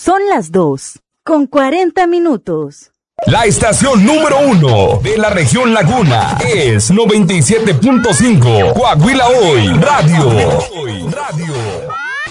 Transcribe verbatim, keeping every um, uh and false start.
Son las dos, con cuarenta minutos. La estación número uno de la región Laguna es noventa y siete punto cinco Coahuila Hoy Radio. Radio.